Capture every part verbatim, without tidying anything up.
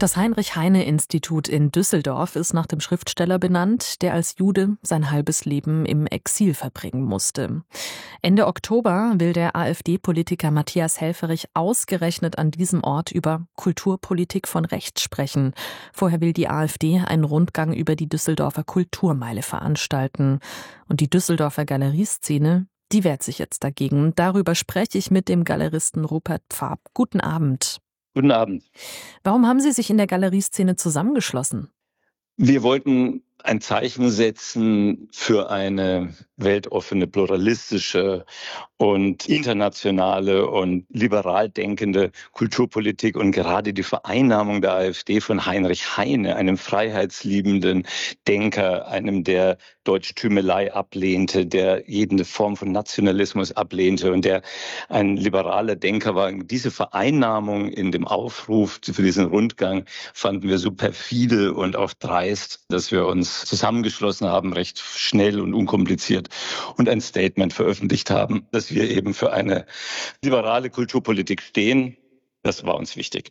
Das Heinrich-Heine-Institut in Düsseldorf ist nach dem Schriftsteller benannt, der als Jude sein halbes Leben im Exil verbringen musste. Ende Oktober will der AfD-Politiker Matthias Helfferich ausgerechnet an diesem Ort über Kulturpolitik von rechts sprechen. Vorher will die AfD einen Rundgang über die Düsseldorfer Kulturmeile veranstalten. Und die Düsseldorfer Galerieszene, die wehrt sich jetzt dagegen. Darüber spreche ich mit dem Galeristen Rupert Pfaab. Guten Abend. Guten Abend. Warum haben Sie sich in der Galerieszene zusammengeschlossen? Wir wollten ein Zeichen setzen für eine weltoffene, pluralistische und internationale und liberal denkende Kulturpolitik. Und gerade die Vereinnahmung der AfD von Heinrich Heine, einem freiheitsliebenden Denker, einem, der Deutschtümelei ablehnte, der jede Form von Nationalismus ablehnte und der ein liberaler Denker war. Diese Vereinnahmung in dem Aufruf für diesen Rundgang fanden wir so perfide und auch dreist, dass wir uns zusammengeschlossen haben, recht schnell und unkompliziert, und ein Statement veröffentlicht haben, dass wir eben für eine liberale Kulturpolitik stehen. Das war uns wichtig.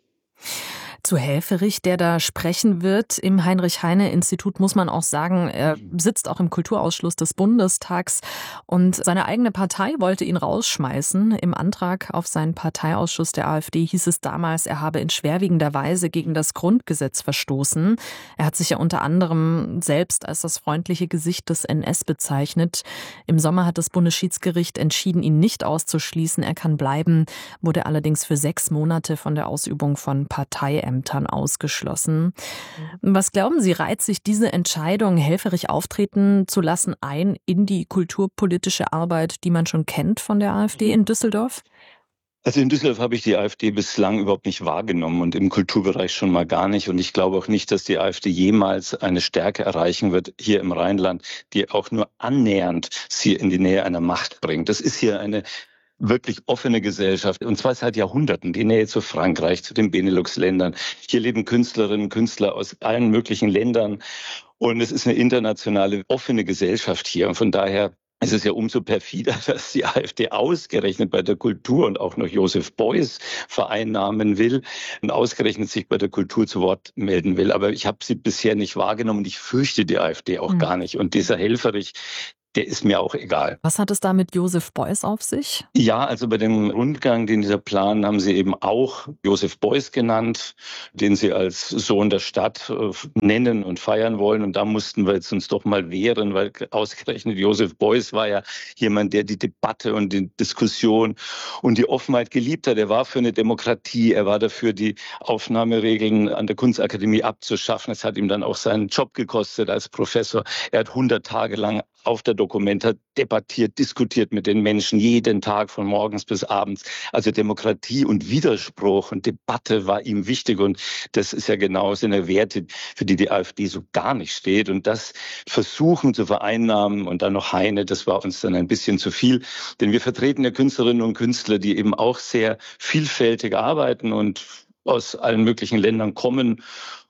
Zu Helfferich, der da sprechen wird im Heinrich-Heine-Institut, muss man auch sagen, er sitzt auch im Kulturausschuss des Bundestags und seine eigene Partei wollte ihn rausschmeißen. Im Antrag auf seinen Parteiausschuss der AfD hieß es damals, er habe in schwerwiegender Weise gegen das Grundgesetz verstoßen. Er hat sich ja unter anderem selbst als das freundliche Gesicht des N S bezeichnet. Im Sommer hat das Bundesschiedsgericht entschieden, ihn nicht auszuschließen. Er kann bleiben, wurde allerdings für sechs Monate von der Ausübung von Parteiämtern ausgeschlossen. Was glauben Sie, reiht sich diese Entscheidung, Helfferich auftreten zu lassen, ein in die kulturpolitische Arbeit, die man schon kennt von der AfD in Düsseldorf? Also in Düsseldorf habe ich die AfD bislang überhaupt nicht wahrgenommen und im Kulturbereich schon mal gar nicht. Und ich glaube auch nicht, dass die AfD jemals eine Stärke erreichen wird hier im Rheinland, die auch nur annähernd sie in die Nähe einer Macht bringt. Das ist hier eine wirklich offene Gesellschaft, und zwar seit Jahrhunderten, die Nähe zu Frankreich, zu den Benelux-Ländern. Hier leben Künstlerinnen und Künstler aus allen möglichen Ländern und es ist eine internationale, offene Gesellschaft hier. Und von daher ist es ja umso perfider, dass die AfD ausgerechnet bei der Kultur und auch noch Josef Beuys vereinnahmen will und ausgerechnet sich bei der Kultur zu Wort melden will. Aber ich habe sie bisher nicht wahrgenommen und ich fürchte die AfD auch mhm. gar nicht. Und dieser Helfferich, der ist mir auch egal. Was hat es da mit Josef Beuys auf sich? Ja, also bei dem Rundgang, den dieser planen, haben sie eben auch Josef Beuys genannt, den sie als Sohn der Stadt äh, nennen und feiern wollen. Und da mussten wir jetzt uns doch mal wehren, weil ausgerechnet Josef Beuys war ja jemand, der die Debatte und die Diskussion und die Offenheit geliebt hat. Er war für eine Demokratie, er war dafür, die Aufnahmeregeln an der Kunstakademie abzuschaffen. Es hat ihm dann auch seinen Job gekostet als Professor. Er hat hundert Tage lang auf der Dokumenta debattiert, diskutiert mit den Menschen, jeden Tag von morgens bis abends. Also Demokratie und Widerspruch und Debatte war ihm wichtig. Und das ist ja genau so eine Werte, für die die AfD so gar nicht steht. Und das versuchen zu vereinnahmen und dann noch Heine, das war uns dann ein bisschen zu viel. Denn wir vertreten ja Künstlerinnen und Künstler, die eben auch sehr vielfältig arbeiten und aus allen möglichen Ländern kommen.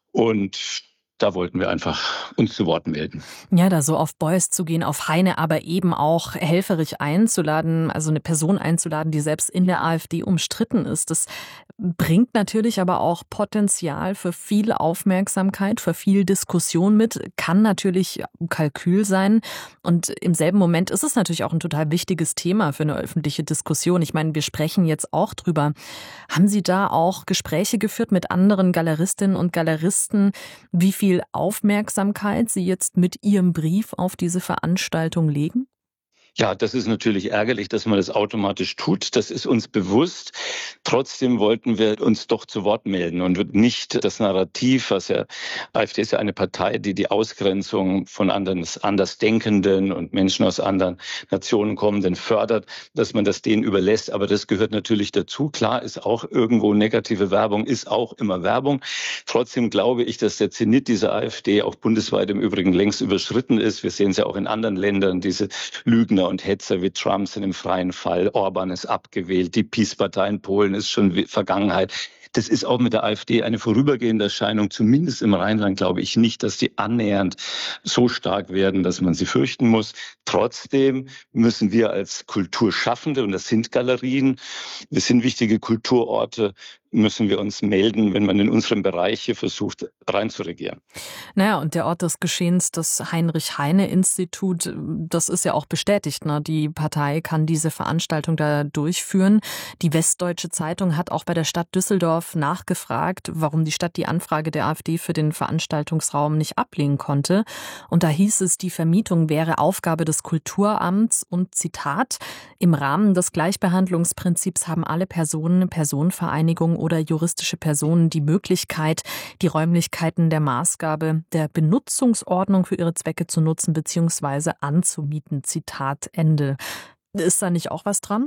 Und da wollten wir einfach uns zu Wort melden. Ja, da so auf Beuys zu gehen, auf Heine, aber eben auch Helfferich einzuladen, also eine Person einzuladen, die selbst in der AfD umstritten ist. Das bringt natürlich aber auch Potenzial für viel Aufmerksamkeit, für viel Diskussion mit, kann natürlich Kalkül sein. Und im selben Moment ist es natürlich auch ein total wichtiges Thema für eine öffentliche Diskussion. Ich meine, wir sprechen jetzt auch drüber. Haben Sie da auch Gespräche geführt mit anderen Galeristinnen und Galeristen, wie viel Aufmerksamkeit Sie jetzt mit Ihrem Brief auf diese Veranstaltung legen? Ja, das ist natürlich ärgerlich, dass man das automatisch tut. Das ist uns bewusst. Trotzdem wollten wir uns doch zu Wort melden und nicht das Narrativ, was ja, AfD ist ja eine Partei, die die Ausgrenzung von anderen Andersdenkenden und Menschen aus anderen Nationen kommenden fördert, dass man das denen überlässt. Aber das gehört natürlich dazu. Klar ist auch irgendwo negative Werbung, ist auch immer Werbung. Trotzdem glaube ich, dass der Zenit dieser AfD auch bundesweit im Übrigen längst überschritten ist. Wir sehen es ja auch in anderen Ländern, diese Lügner und Hetzer wie Trump sind im freien Fall. Orban ist abgewählt. Die Peace-Partei in Polen ist schon Vergangenheit. Das ist auch mit der AfD eine vorübergehende Erscheinung. Zumindest im Rheinland glaube ich nicht, dass die annähernd so stark werden, dass man sie fürchten muss. Trotzdem müssen wir als Kulturschaffende, und das sind Galerien, wir sind wichtige Kulturorte, müssen wir uns melden, wenn man in unserem Bereich hier versucht, reinzuregieren. Naja, und der Ort des Geschehens, das Heinrich-Heine-Institut, das ist ja auch bestätigt, ne? Die Partei kann diese Veranstaltung da durchführen. Die Westdeutsche Zeitung hat auch bei der Stadt Düsseldorf nachgefragt, warum die Stadt die Anfrage der AfD für den Veranstaltungsraum nicht ablehnen konnte. Und da hieß es, die Vermietung wäre Aufgabe des Kulturamts und Zitat, im Rahmen des Gleichbehandlungsprinzips haben alle Personen, Personenvereinigungen oder juristische Personen die Möglichkeit, die Räumlichkeiten der Maßgabe der Benutzungsordnung für ihre Zwecke zu nutzen bzw. anzumieten. Zitat Ende. Ist da nicht auch was dran?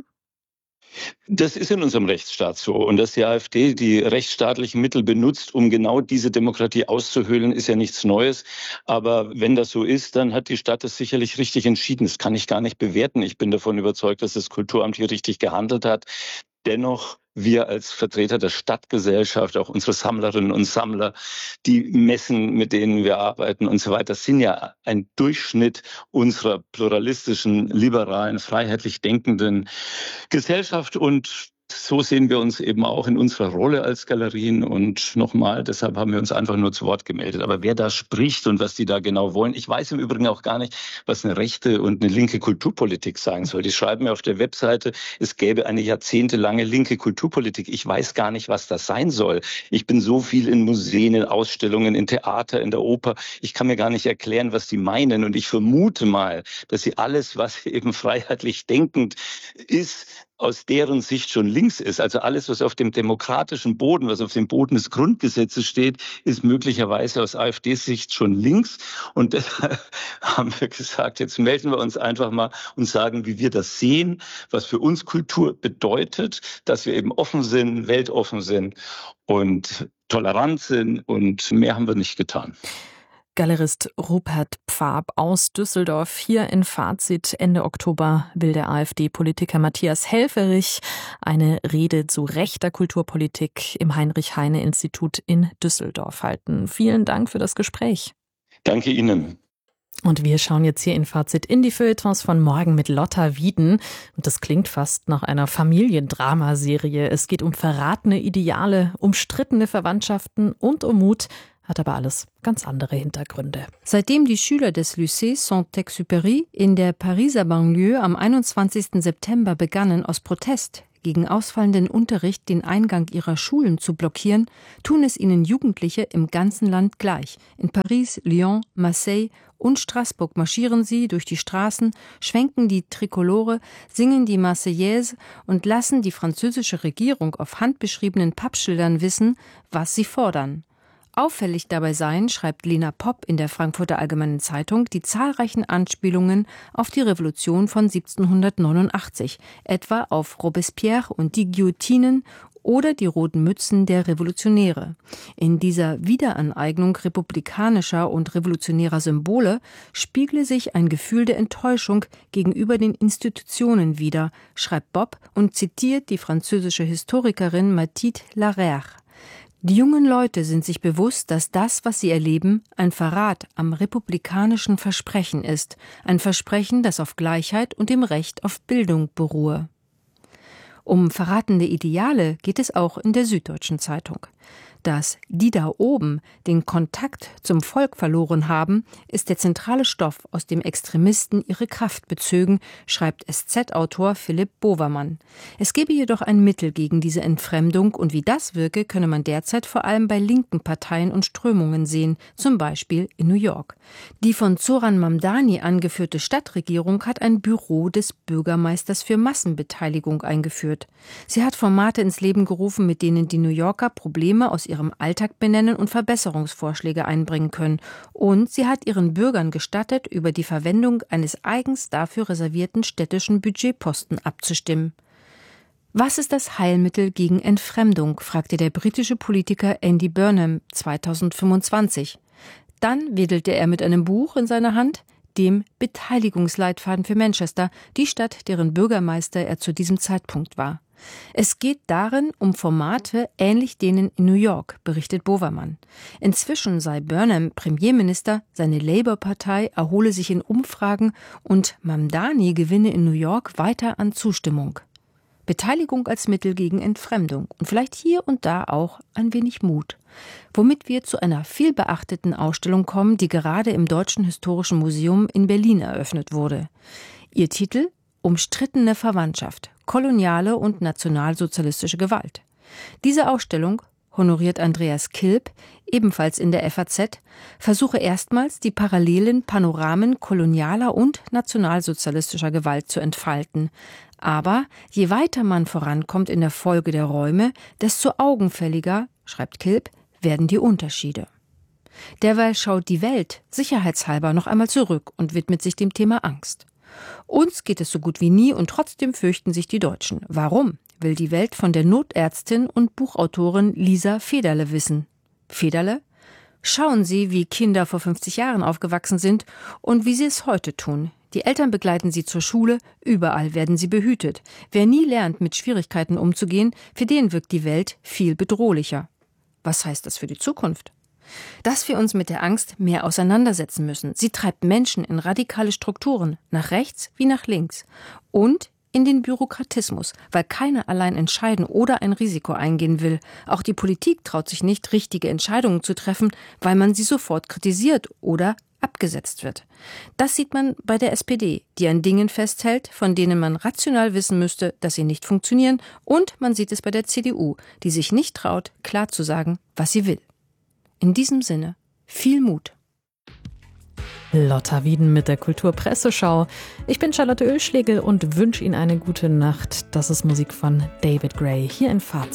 Das ist in unserem Rechtsstaat so. Und dass die AfD die rechtsstaatlichen Mittel benutzt, um genau diese Demokratie auszuhöhlen, ist ja nichts Neues. Aber wenn das so ist, dann hat die Stadt es sicherlich richtig entschieden. Das kann ich gar nicht bewerten. Ich bin davon überzeugt, dass das Kulturamt hier richtig gehandelt hat. Dennoch, wir als Vertreter der Stadtgesellschaft, auch unsere Sammlerinnen und Sammler, die Messen, mit denen wir arbeiten und so weiter, sind ja ein Durchschnitt unserer pluralistischen, liberalen, freiheitlich denkenden Gesellschaft. Und so sehen wir uns eben auch in unserer Rolle als Galerien. Und nochmal, deshalb haben wir uns einfach nur zu Wort gemeldet. Aber wer da spricht und was die da genau wollen, ich weiß im Übrigen auch gar nicht, was eine rechte und eine linke Kulturpolitik sein soll. Die schreiben mir auf der Webseite, es gäbe eine jahrzehntelange linke Kulturpolitik. Ich weiß gar nicht, was das sein soll. Ich bin so viel in Museen, in Ausstellungen, in Theater, in der Oper. Ich kann mir gar nicht erklären, was die meinen. Und ich vermute mal, dass sie alles, was eben freiheitlich denkend ist, aus deren Sicht schon links ist. Also alles, was auf dem demokratischen Boden, was auf dem Boden des Grundgesetzes steht, ist möglicherweise aus AfD-Sicht schon links. Und deshalb haben wir gesagt, jetzt melden wir uns einfach mal und sagen, wie wir das sehen, was für uns Kultur bedeutet, dass wir eben offen sind, weltoffen sind und tolerant sind. Und mehr haben wir nicht getan. Galerist Rupert Pfaab aus Düsseldorf. Hier in Fazit Ende Oktober will der AfD-Politiker Matthias Helfferich eine Rede zu rechter Kulturpolitik im Heinrich-Heine-Institut in Düsseldorf halten. Vielen Dank für das Gespräch. Danke Ihnen. Und wir schauen jetzt hier in Fazit in die Feuilletons von morgen mit Lotta Wieden. Und das klingt fast nach einer Familiendramaserie. Es geht um verratene Ideale, umstrittene Verwandtschaften und um Mut, hat aber alles ganz andere Hintergründe. Seitdem die Schüler des Lycée Saint-Exupéry in der Pariser Banlieue am einundzwanzigsten September begannen, aus Protest gegen ausfallenden Unterricht den Eingang ihrer Schulen zu blockieren, tun es ihnen Jugendliche im ganzen Land gleich. In Paris, Lyon, Marseille und Straßburg marschieren sie durch die Straßen, schwenken die Trikolore, singen die Marseillaise und lassen die französische Regierung auf handbeschriebenen Pappschildern wissen, was sie fordern. Auffällig dabei seien, schreibt Lena Popp in der Frankfurter Allgemeinen Zeitung, die zahlreichen Anspielungen auf die Revolution von siebzehnhundertneunundachtzig, etwa auf Robespierre und die Guillotinen oder die roten Mützen der Revolutionäre. In dieser Wiederaneignung republikanischer und revolutionärer Symbole spiegle sich ein Gefühl der Enttäuschung gegenüber den Institutionen wider, schreibt Popp und zitiert die französische Historikerin Mathilde Larère. Die jungen Leute sind sich bewusst, dass das, was sie erleben, ein Verrat am republikanischen Versprechen ist, ein Versprechen, das auf Gleichheit und dem Recht auf Bildung beruhe. Um verratene Ideale geht es auch in der Süddeutschen Zeitung. Dass die da oben den Kontakt zum Volk verloren haben, ist der zentrale Stoff, aus dem Extremisten ihre Kraft bezögen, schreibt S Z-Autor Philipp Bovermann. Es gebe jedoch ein Mittel gegen diese Entfremdung und wie das wirke, könne man derzeit vor allem bei linken Parteien und Strömungen sehen, zum Beispiel in New York. Die von Zoran Mamdani angeführte Stadtregierung hat ein Büro des Bürgermeisters für Massenbeteiligung eingeführt. Sie hat Formate ins Leben gerufen, mit denen die New Yorker Probleme aus ihrem Alltag benennen und Verbesserungsvorschläge einbringen können. Und sie hat ihren Bürgern gestattet, über die Verwendung eines eigens dafür reservierten städtischen Budgetposten abzustimmen. Was ist das Heilmittel gegen Entfremdung, fragte der britische Politiker Andy Burnham zweitausendfünfundzwanzig. Dann wedelte er mit einem Buch in seiner Hand, dem Beteiligungsleitfaden für Manchester, die Stadt, deren Bürgermeister er zu diesem Zeitpunkt war. Es geht darin um Formate ähnlich denen in New York, berichtet Bovermann. Inzwischen sei Burnham Premierminister, seine Labour-Partei erhole sich in Umfragen und Mamdani gewinne in New York weiter an Zustimmung. Beteiligung als Mittel gegen Entfremdung und vielleicht hier und da auch ein wenig Mut. Womit wir zu einer vielbeachteten Ausstellung kommen, die gerade im Deutschen Historischen Museum in Berlin eröffnet wurde. Ihr Titel: Umstrittene Verwandtschaft, koloniale und nationalsozialistische Gewalt. Diese Ausstellung, honoriert Andreas Kilb, ebenfalls in der F A Z, versuche erstmals die parallelen Panoramen kolonialer und nationalsozialistischer Gewalt zu entfalten. Aber je weiter man vorankommt in der Folge der Räume, desto augenfälliger, schreibt Kilb, werden die Unterschiede. Derweil schaut die Welt sicherheitshalber noch einmal zurück und widmet sich dem Thema Angst. Uns geht es so gut wie nie und trotzdem fürchten sich die Deutschen. Warum, will die Welt von der Notärztin und Buchautorin Lisa Federle wissen. Federle? Schauen Sie, wie Kinder vor fünfzig Jahren aufgewachsen sind und wie sie es heute tun. Die Eltern begleiten sie zur Schule, überall werden sie behütet. Wer nie lernt, mit Schwierigkeiten umzugehen, für den wirkt die Welt viel bedrohlicher. Was heißt das für die Zukunft? Dass wir uns mit der Angst mehr auseinandersetzen müssen. Sie treibt Menschen in radikale Strukturen, nach rechts wie nach links. Und in den Bürokratismus, weil keiner allein entscheiden oder ein Risiko eingehen will. Auch die Politik traut sich nicht, richtige Entscheidungen zu treffen, weil man sie sofort kritisiert oder abgesetzt wird. Das sieht man bei der S P D, die an Dingen festhält, von denen man rational wissen müsste, dass sie nicht funktionieren. Und man sieht es bei der C D U, die sich nicht traut, klar zu sagen, was sie will. In diesem Sinne, viel Mut. Lotta Wieden mit der Kulturpresseschau. Ich bin Charlotte Oeschlegel und wünsche Ihnen eine gute Nacht. Das ist Musik von David Gray hier in Fahrt.